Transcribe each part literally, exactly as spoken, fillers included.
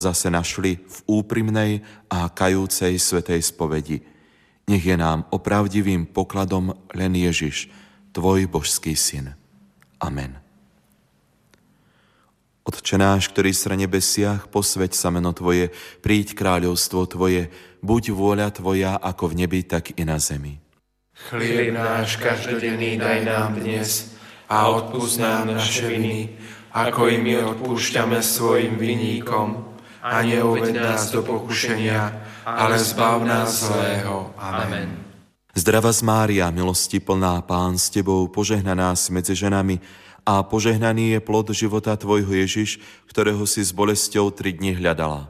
zase našli v úprimnej a kajúcej svätej spovedi. Nech je nám opravdivým pokladom len Ježiš, tvoj božský syn. Amen. Otče náš, ktorý si na nebesiach, posväť sa meno Tvoje, príď kráľovstvo Tvoje, buď vôľa Tvoja ako v nebi, tak i na zemi. Chlieb náš každodenný daj nám dnes a odpusť nám naše viny, ako i my odpúšťame svojim vinníkom. A neuveď nás do pokušenia, ale zbav nás zlého. Amen. Zdravá Mária, milosti plná, Pán s Tebou, požehnaná si medzi ženami a požehnaný je plod života Tvojho Ježiš, ktorého si s bolesťou tri dni hľadala.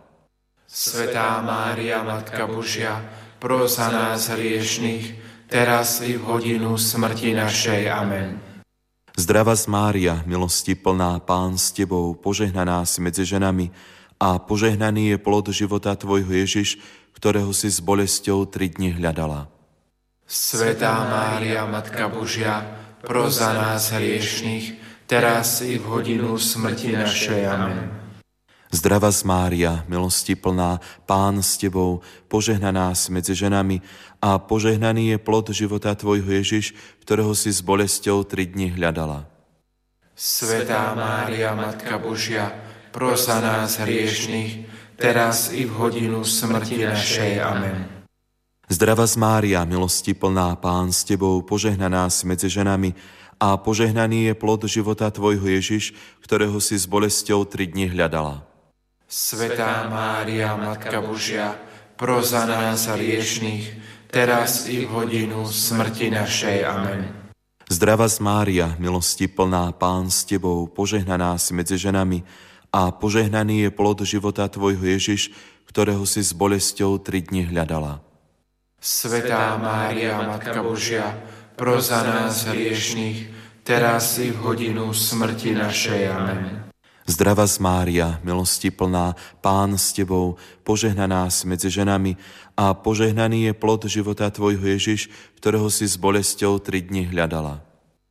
Svätá Mária, Matka Božia, pros za nás hriešnych, teraz i v hodinu smrti našej. Amen. Zdravá Mária, milosti plná, Pán s Tebou, požehnaná si medzi ženami a požehnaný je plod života Tvojho Ježiš, ktorého si s bolesťou tri dni hľadala. Svätá Mária, Matka Božia, pros za nás hriešnych, teraz i v hodinu smrti našej. Amen. Zdravá Mária, milosti plná, Pán s Tebou, požehnaná si medzi ženami a požehnaný je plod života Tvojho Ježiš, ktorého si s bolesťou tri dni hľadala. Svätá Mária, Matka Božia, pros za nás hriešnych, teraz i v hodinu smrti našej. Amen. Zdravá Mária, milosti plná, Pán s Tebou, požehnaná si medzi ženami a požehnaný je plod života Tvojho Ježiš, ktorého si s bolesťou tri dni hľadala. Svätá Mária, Matka Božia, pros za nás hriešnych, teraz i v hodinu smrti našej. Amen. Zdravá Mária, milosti plná, Pán s Tebou, požehnaná si medzi ženami a požehnaný je plod života Tvojho Ježiš, ktorého si s bolesťou tri dni hľadala. Svätá Mária, Matka Božia, pros za nás hriešných, teraz i v hodinu smrti našej. Amen. Zdravá Mária, milosti plná, Pán s Tebou, požehnaná si medzi ženami a požehnaný je plod života Tvojho Ježiš, ktorého si s bolesťou tri dni hľadala.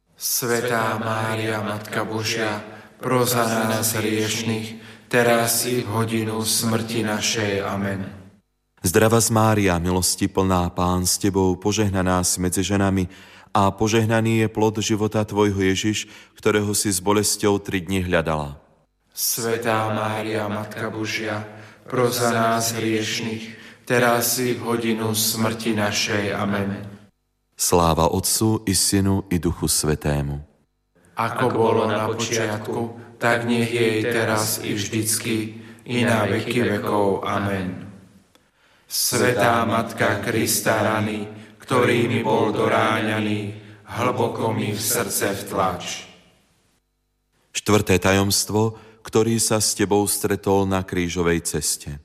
Svätá Mária, Matka Božia, pros za nás hriešných, teraz i v hodinu smrti našej. Amen. Zdravá Mária, milosti plná, Pán s Tebou, požehnaná si medzi ženami a požehnaný je plod života Tvojho Ježiš, ktorého si s bolesťou tri dni hľadala. Svätá Mária, Matka Božia, pros za nás hriešných, teraz i v hodinu smrti našej. Amen. Sláva Otcu i Synu i Duchu Svätému. Ako bolo na počiatku, tak nech je teraz i vždycky, i na veky vekov. Amen. Svätá Matka Krista rany, ktorými bol doráňaný, hlboko mi v srdce vtlač. Štvrté tajomstvo, ktorý sa s Tebou stretol na krížovej ceste.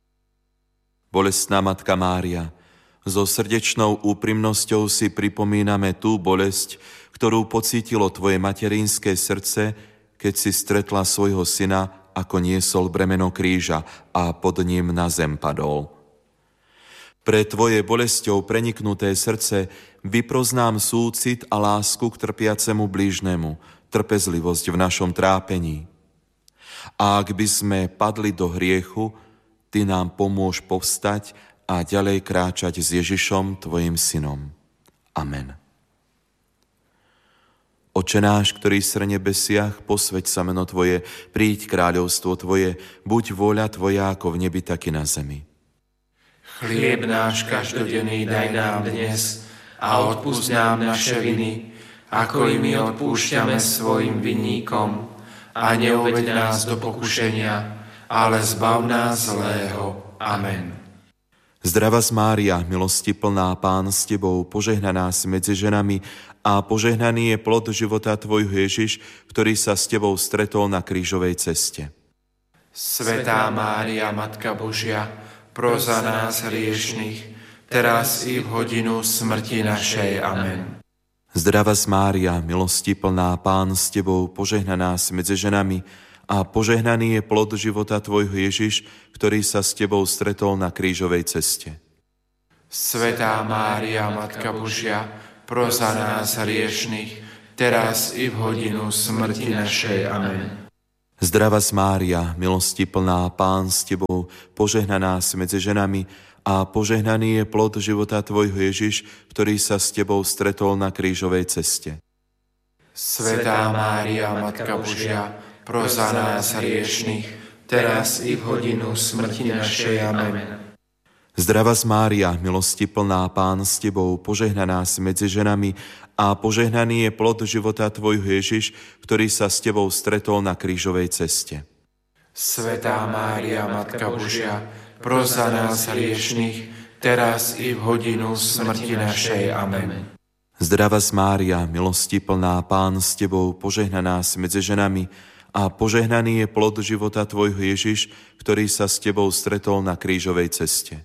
Bolestná Matka Mária, so srdečnou úprimnosťou si pripomíname tú bolesť, ktorú pocítilo Tvoje materinské srdce, keď si stretla svojho syna, ako niesol bremeno kríža a pod ním na zem padol. Pre Tvoje bolesťou preniknuté srdce vyproznám súcit a lásku k trpiacemu blížnemu, trpezlivosť v našom trápení. A ak by sme padli do hriechu, Ty nám pomôž povstať a ďalej kráčať s Ježišom, Tvojim synom. Amen. Oče náš, ktorý si na nebesiach, posväť sa meno Tvoje, príď kráľovstvo Tvoje, buď vôľa Tvoja ako v nebi, tak i na zemi. Chlieb náš každodenný daj nám dnes a odpusť nám naše viny, ako i my odpúšťame svojim vinníkom. A neuveď nás do pokušenia, ale zbav nás zlého. Amen. Zdravá Mária, milosti plná, Pán s Tebou, požehnaná si medzi ženami a požehnaný je plod života Tvojho Ježiš, ktorý sa s Tebou stretol na krížovej ceste. Svätá Mária, Matka Božia, pros za nás hriešných, teraz i v hodinu smrti našej. Amen. Zdravá Mária, milosti plná, Pán s Tebou, požehnaná si medzi ženami a požehnaný je plod života Tvojho Ježiš, ktorý sa s Tebou stretol na krížovej ceste. Svätá Mária, Matka Božia, pros za nás hriešných, teraz i v hodinu smrti našej. Amen. Zdravas Mária, milosti plná, Pán s Tebou, požehnaná si medzi ženami a požehnaný je plod života Tvojho Ježiš, ktorý sa s Tebou stretol na krížovej ceste. Svätá Mária, Matka Božia, pros za nás hriešnych, teraz i v hodinu smrti našej. Amen. Zdravas Mária, milosti plná, Pán s Tebou, požehnaná si medzi ženami a požehnaný je plod života Tvojho Ježiš, ktorý sa s Tebou stretol na krížovej ceste. Svätá Mária, Matka Božia, pros za nás hriešnych, teraz i v hodinu smrti našej. Amen. Zdravas Mária, milosti plná, Pán s Tebou, požehnaná si medzi ženami a požehnaný je plod života Tvojho Ježiš, ktorý sa s Tebou stretol na krížovej ceste.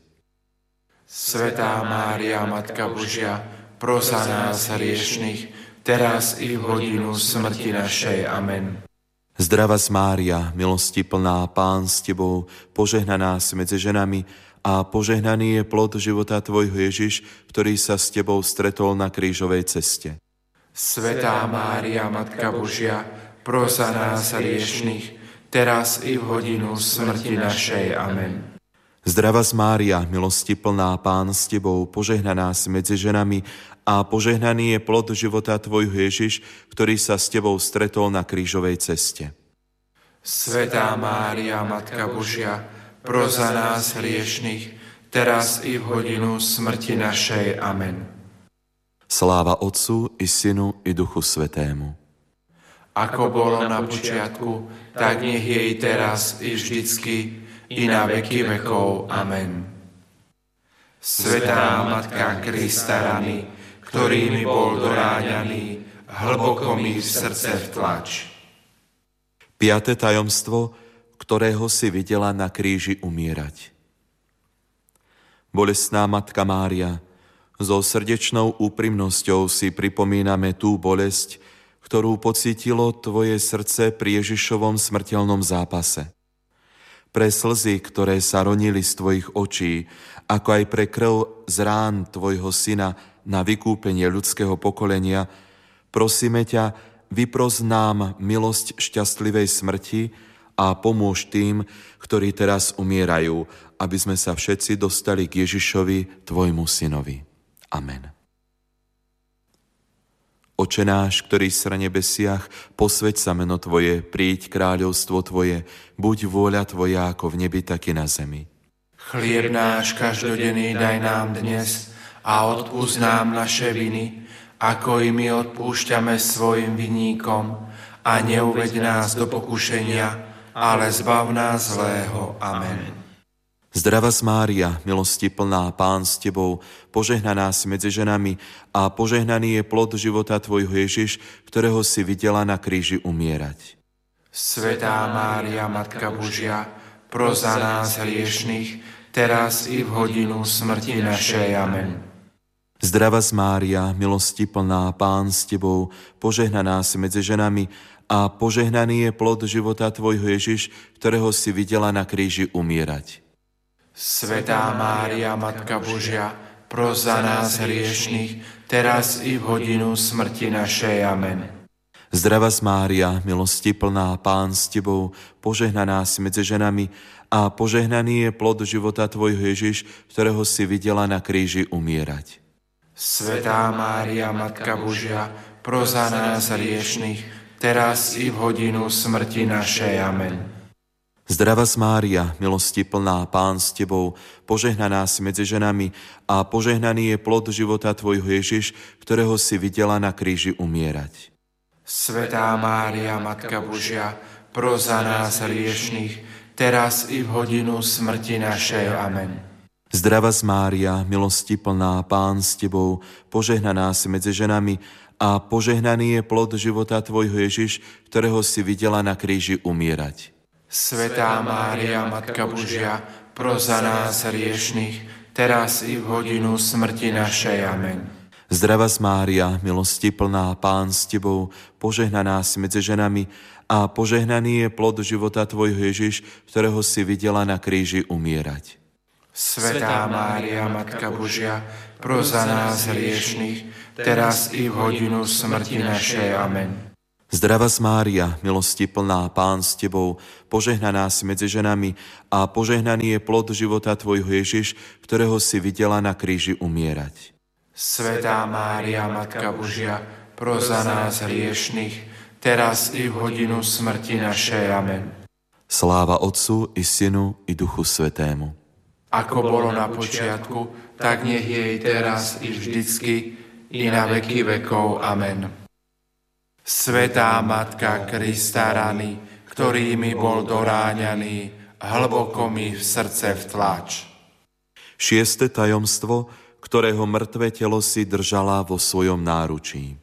Svätá Mária, Matka Božia, pros za nás hriešnych, teraz i v hodinu smrti našej. Amen. Zdravas Mária, milosti plná, Pán s Tebou, požehnaná si medzi ženami a požehnaný je plod života Tvojho Ježiš, ktorý sa s Tebou stretol na krížovej ceste. Svätá Mária, Matka Božia, pros za nás hriešnych, teraz i v hodinu smrti našej. Amen. Zdravas Mária, milosti plná, Pán s Tebou, požehnaná si medzi ženami a požehnaný je plod života Tvojho Ježiš, ktorý sa s Tebou stretol na krížovej ceste. Svätá Mária, Matka Božia, pros za nás hriešnych, teraz i v hodinu smrti našej. Amen. Sláva Otcu i Synu i Duchu Svätému. Ako bolo na počiatku, tak nech je i teraz i vždycky, i na veky vekov. Amen. Svätá Matka Krista rany, ktorými bol doráňaný, hlboko mi v srdce vtlač. Piaté tajomstvo, ktorého si videla na kríži umierať. Bolestná Matka Mária, so srdečnou úprimnosťou si pripomíname tú bolesť, ktorú pocítilo Tvoje srdce pri Ježišovom smrteľnom zápase. Pre slzy, ktoré sa ronili z Tvojich očí, ako aj pre krv z rán Tvojho Syna na vykúpenie ľudského pokolenia, prosíme ťa, vypros nám milosť šťastlivej smrti a pomôž tým, ktorí teraz umierajú, aby sme sa všetci dostali k Ježišovi, Tvojmu Synovi. Amen. Oče náš, ktorý si na nebesiach, posväť sa meno Tvoje, príď kráľovstvo Tvoje, buď vôľa Tvoja ako v nebi, tak i na zemi. Chlieb náš každodenný daj nám dnes a odpusť nám naše viny, ako i my odpúšťame svojim vinníkom, a neuveď nás do pokušenia, ale zbav nás zlého. Amen. Zdravas Mária, milosti plná, Pán s Tebou, požehnaná si medzi ženami a požehnaný je plod života Tvojho Ježiš, ktorého si videla na kríži umierať. Svätá Mária, Matka Božia, pros za nás hriešných, teraz i v hodinu smrti našej. Amen. Zdravas Mária, milosti plná, Pán s Tebou, požehnaná si medzi ženami a požehnaný je plod života Tvojho Ježiš, ktorého si videla na kríži umierať. Svätá Mária, Matka Božia, pros za nás hriešných, teraz i v hodinu smrti našej. Amen. Zdravas Mária, milosti plná, Pán s Tebou, požehnaná si medzi ženami a požehnaný je plod života Tvojho Ježiš, ktorého si videla na kríži umierať. Svätá Mária, Matka Božia, pros za nás hriešných, teraz i v hodinu smrti našej. Amen. Zdravas Mária, milosti plná, Pán s Tebou, požehnaná si medzi ženami a požehnaný je plod života Tvojho Ježiš, ktorého si videla na kríži umierať. Svätá Mária, Matka Božia, pros za nás hriešných, teraz i v hodinu smrti našej. Amen. Zdravas Mária, milosti plná, Pán s Tebou, požehnaná si medzi ženami a požehnaný je plod života Tvojho Ježiš, ktorého si videla na kríži umierať. Svätá Mária, Matka Božia, pros za nás hriešných, teraz i v hodinu smrti našej. Amen. Zdravas Mária, milosti plná, Pán s Tebou, požehnaná si medzi ženami a požehnaný je plod života Tvojho Ježiš, ktorého si videla na kríži umierať. Svätá Mária, Matka Božia, pros za nás hriešných, teraz i v hodinu smrti našej. Amen. Zdravá Mária, milosti plná, Pán s Tebou, požehnaná si medzi ženami a požehnaný je plod života Tvojho Ježiš, ktorého si videla na kríži umierať. Svätá Mária, Matka Božia, pros za nás hriešnych, teraz i v hodinu smrti našej. Amen. Sláva Otcu i Synu i Duchu Svätému. Ako bolo na počiatku, tak nech je i teraz i vždycky, i na veky vekov. Amen. Svätá Matka Krista rany, ktorými bol doráňaný, hlboko mi v srdce vtlač. Šieste tajomstvo, ktorého mŕtve telo si držala vo svojom náručí.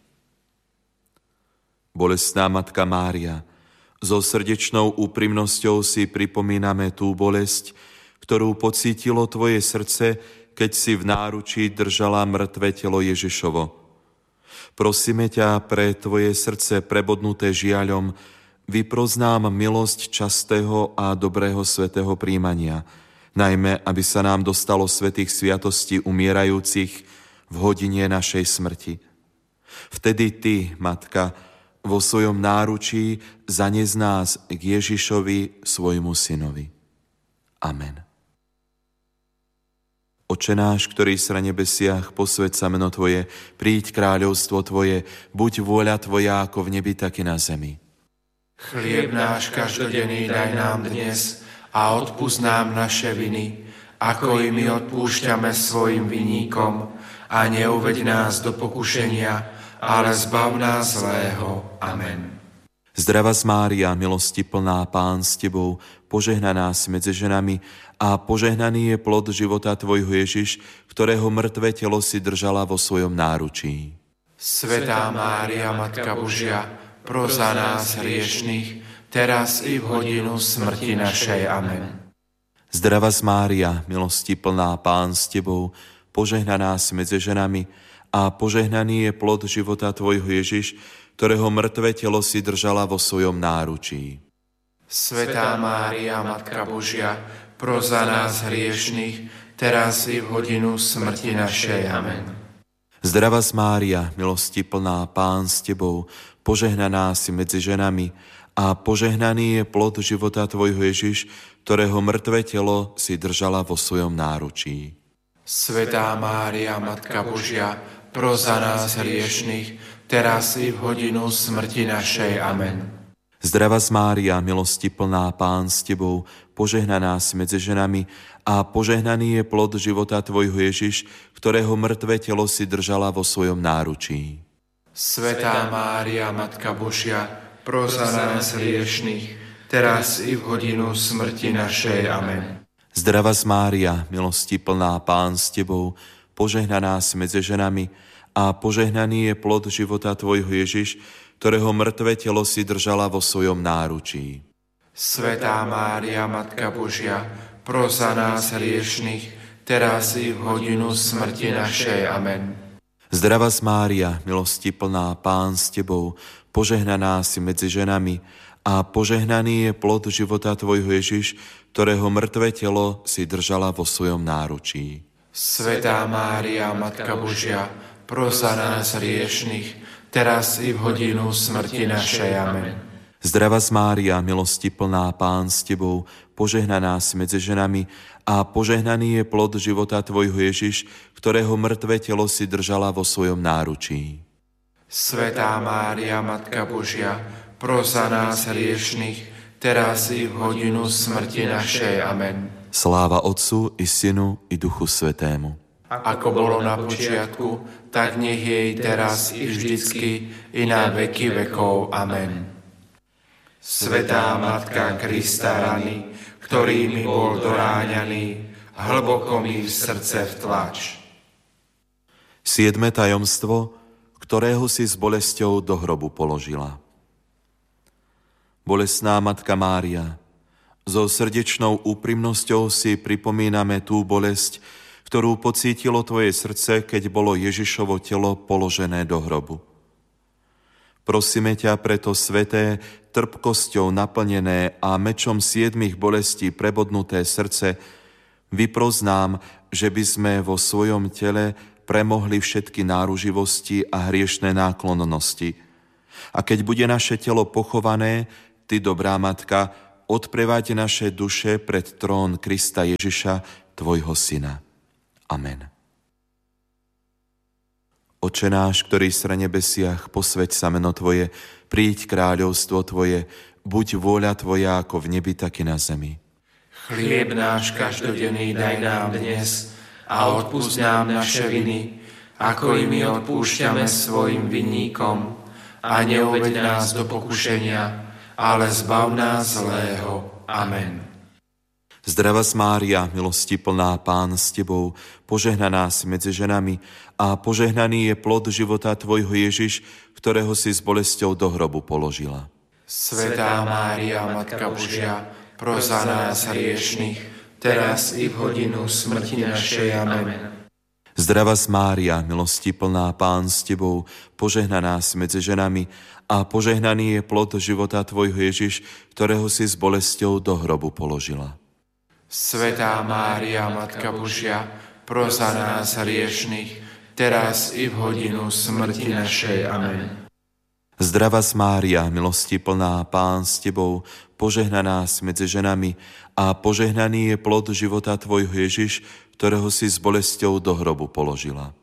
Bolestná Matka Mária, so srdečnou úprimnosťou si pripomíname tú bolesť, ktorú pocítilo Tvoje srdce, keď si v náručí držala mŕtve telo Ježišovo. Prosíme ťa pre Tvoje srdce prebodnuté žiaľom, vyproznám milosť častého a dobrého svätého príjmania, najmä aby sa nám dostalo svätých sviatostí umierajúcich v hodine našej smrti. Vtedy Ty, Matka, vo svojom náručí zanies nás k Ježišovi, svojmu synovi. Amen. Oče náš, ktorý si na nebesiach, posväť sa meno Tvoje, príď kráľovstvo Tvoje, buď vôľa Tvoja ako v nebi, tak i na zemi. Chlieb náš každodenný daj nám dnes a odpusť nám naše viny, ako i my odpúšťame svojim vinníkom, a neuveď nás do pokušenia, ale zbav nás zlého. Amen. Zdravá Mária, milosti plná, Pán s Tebou, požehnaná si medzi ženami a požehnaný je plod života Tvojho Ježiš, ktorého mŕtve telo si držala vo svojom náručí. Svätá Mária, Matka Božia, pros za nás hriešnych, teraz i v hodinu smrti našej. Amen. Zdravá Mária, milosti plná, Pán s Tebou, požehnaná si medzi ženami a požehnaný je plod života Tvojho Ježiš, ktorého mŕtve telo si držala vo svojom náručí. Svätá Mária, Matka Božia, pros za nás hriešnych, teraz i v hodinu smrti našej. Amen. Zdravá Mária, milosti plná, Pán s Tebou, požehnaná si medzi ženami a požehnaný je plod života Tvojho Ježiš, ktorého mŕtve telo si držala vo svojom náručí. Svätá Mária, Matka Božia, pros za nás hriešnych, teraz i v hodinu smrti našej. Amen. Zdravá Mária, milosti plná, Pán s Tebou, požehnaná si medzi ženami a požehnaný je plod života Tvojho Ježiš, ktorého mŕtve telo si držala vo svojom náručí. Svätá Mária, Matka Božia, pros za nás hriešnych, teraz i v hodinu smrti našej. Amen. Zdravá Mária, milosti plná, Pán s Tebou, požehnaná si medzi ženami a požehnaný je plod života Tvojho Ježiš, ktorého mŕtve telo si držala vo svojom náručí. Svätá Mária, Matka Božia, pros za nás hriešnych, teraz i v hodinu smrti našej. Amen. Zdravá Mária, milosti plná, Pán s Tebou, požehnaná si medzi ženami a požehnaný je plod života Tvojho Ježiš, ktorého mŕtve telo si držala vo svojom náručí. Svätá Mária, Matka Božia, pros za nás hriešnych, teraz i v hodinu smrti našej. Amen. Zdravá Mária, milosti plná, Pán s Tebou, požehnaná si medzi ženami a požehnaný je plod života Tvojho Ježiš, ktorého mŕtve telo si držala vo svojom náručí. Svätá Mária, Matka Božia, pros za nás hriešnych, teraz i v hodinu smrti našej. Amen. Sláva Otcu i Synu i Duchu Svätému. Ako bolo na počiatku, tak nech je i teraz i vždycky, i na veky vekov. Amen. Svätá Matka Krista rany, ktorými bol doráňaný, hlboko mi v srdce vtlač. Siedme tajomstvo, ktorého si s bolesťou do hrobu položila. Bolestná Matka Mária, so srdečnou úprimnosťou si pripomíname tú bolesť, ktorú pocítilo Tvoje srdce, keď bolo Ježišovo telo položené do hrobu. Prosíme ťa preto, sväté, trpkosťou naplnené a mečom siedmých bolestí prebodnuté srdce, vypros nám, že by sme vo svojom tele premohli všetky náruživosti a hriešne náklonnosti, A keď bude naše telo pochované, Ty, dobrá Matka, odpreváď naše duše pred trón Krista Ježiša, Tvojho Syna. Amen. Oče náš, ktorý si na nebesiach, posväť sa meno Tvoje, príď kráľovstvo Tvoje, buď vôľa Tvoja ako v nebi, tak i na zemi. Chlieb náš každodenný daj nám dnes a odpusť nám naše viny, ako i my odpúšťame svojim vinníkom. A neuveď nás do pokušenia, ale zbav nás zlého. Amen. Zdravá Mária, milosti plná, Pán s Tebou, požehnaná si medzi ženami a požehnaný je plod života Tvojho Ježiš, ktorého si s bolesťou do hrobu položila. Svätá Mária, Matka Božia, pros za nás hriešnych, teraz i v hodinu smrti našej. Amen. Zdravá Mária, milosti plná, Pán s Tebou, požehnaná si medzi ženami a požehnaný je plod života Tvojho Ježiš, ktorého si s bolesťou do hrobu položila. Svätá Mária, Matka Božia, pros za nás hriešnych, teraz i v hodinu smrti našej. Amen. Zdravá Mária, milosti plná, Pán s Tebou, požehnaná si medzi ženami a požehnaný je plod života Tvojho Ježiš, ktorého si s bolesťou do hrobu položila.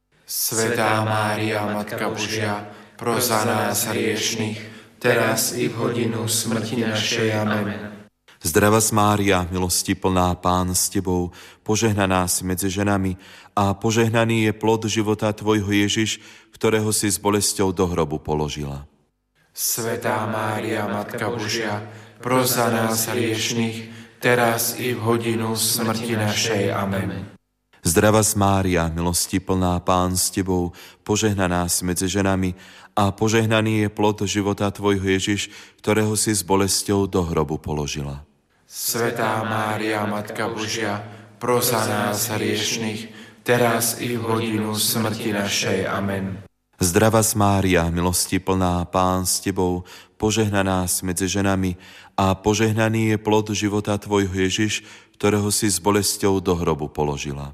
Svätá Mária, Matka Božia, pros za nás hriešnych, teraz i v hodinu smrti našej. Amen. Zdravá Mária, milosti plná, Pán s Tebou, požehnaná si medzi ženami a požehnaný je plod života Tvojho Ježiš, ktorého si s bolesťou do hrobu položila. Svätá Mária, Matka Božia, pros za nás hriešnych, teraz i v hodinu smrti našej. Amen. Zdravá Mária, milosti plná, Pán s Tebou, požehnaná si medzi ženami a požehnaný je plod života Tvojho Ježiš, ktorého si s bolesťou do hrobu položila. Svätá Mária, Matka Božia, pros za nás hriešnych, teraz i v hodinu smrti našej. Amen. Zdravá Mária, milosti plná, Pán s Tebou, požehnaná si medzi ženami a požehnaný je plod života Tvojho Ježiš, ktorého si s bolesťou do hrobu položila.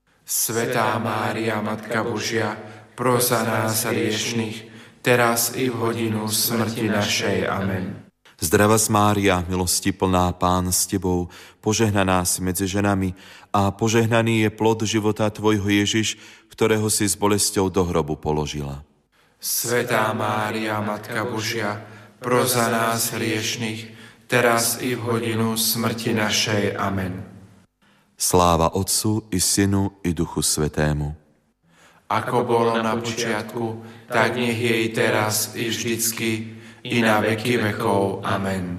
Svätá Mária, Matka Božia, pros za nás hriešnych, teraz i v hodinu smrti našej. Amen. Zdravá Mária, milosti plná, Pán s Tebou, požehnaná si medzi ženami a požehnaný je plod života Tvojho Ježiš, ktorého si s bolesťou do hrobu položila. Svätá Mária, Matka Božia, pros za nás hriešnych, teraz i v hodinu smrti našej. Amen. Sláva Otcu i Synu i Duchu Svätému. Ako bolo na počiatku, tak nech je i teraz i vždycky, i na veky vekov. Amen.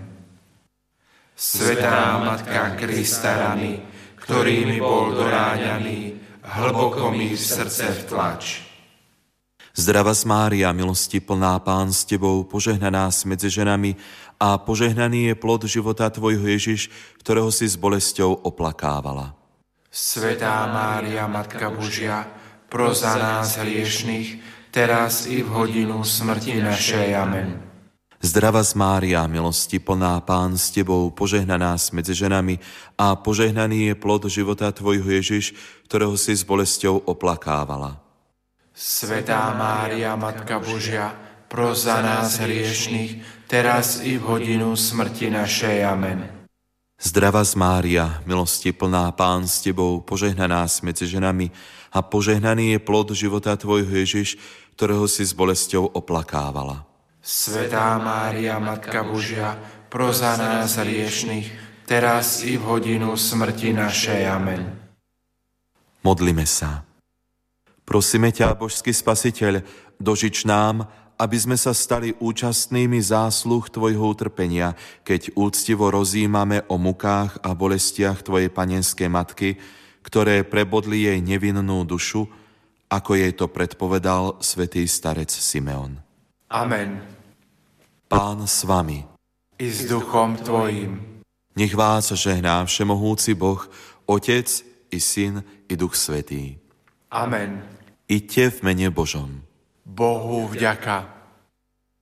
Svätá Matka Krista rany, ktorými bol doráňaný, hlboko mi v srdce vtlač. Zdravá Mária, milosti plná, Pán s Tebou, požehnaná si medzi ženami a požehnaný je plod života Tvojho Ježiš, ktorého si s bolesťou oplakávala. Svätá Mária, Matka Božia, pros za nás hriešných, teraz i v hodinu smrti našej. Amen. Zdravá Mária, milosti plná, Pán s Tebou, požehnaná si medzi ženami a požehnaný je plod života Tvojho Ježiš, ktorého si s bolesťou oplakávala. Svätá Mária, Matka Božia, pros za nás hriešných, teraz i v hodinu smrti našej. Amen. Zdravá Mária, milosti plná, Pán s Tebou, požehnaná si medzi ženami a požehnaný je plod života Tvojho Ježiš, ktorého si s bolesťou oplakávala. Svätá Mária, Matka Božia, pros za nás hriešnych, teraz i v hodinu smrti našej. Amen. Modlime sa. Prosíme ťa, Božský Spasiteľ, dožič nám, aby sme sa stali účastnými zásluh Tvojho utrpenia, keď úctivo rozjímame o mukách a bolestiach Tvojej panenskej matky, ktoré prebodli jej nevinnú dušu, ako jej to predpovedal svätý starec Simeon. Amen. Pán s vami. I s duchom tvojim. Nech vás žehná všemohúci Boh, Otec i Syn i Duch Svätý. Amen. Iďte v mene Božom. Bohu vďaka.